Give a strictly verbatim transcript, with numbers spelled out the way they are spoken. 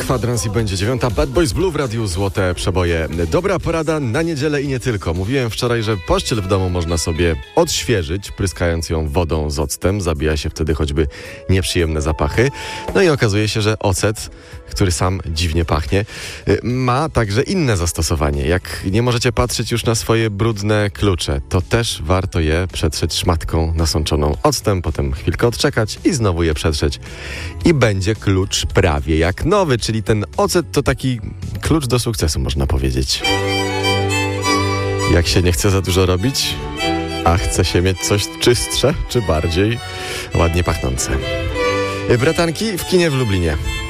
Kwadrans i będzie dziewiąta. Bad Boys Blue w radiu Złote Przeboje. Dobra porada na niedzielę i nie tylko. Mówiłem wczoraj, że pościel w domu można sobie odświeżyć, pryskając ją wodą z octem. Zabija się wtedy choćby nieprzyjemne zapachy. No i okazuje się, że ocet, który sam dziwnie pachnie, ma także inne zastosowanie. Jak nie możecie patrzeć już na swoje brudne klucze, to też warto je przetrzeć szmatką nasączoną octem, potem chwilkę odczekać i znowu je przetrzeć. I będzie klucz prawie jak nowy, czyli ten ocet to taki klucz do sukcesu, można powiedzieć. Jak się nie chce za dużo robić, a chce się mieć coś czystsze, czy bardziej ładnie pachnące. Bratanki w kinie w Lublinie.